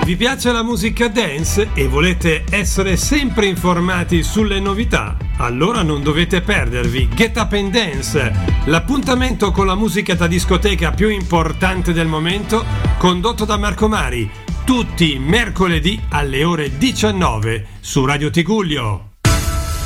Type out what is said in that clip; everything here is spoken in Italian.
Vi piace la musica dance e volete essere sempre informati sulle novità? Allora non dovete perdervi Get Up and Dance, l'appuntamento con la musica da discoteca più importante del momento, condotto da Marco Mari, tutti mercoledì alle ore 19 su Radio Tigullio.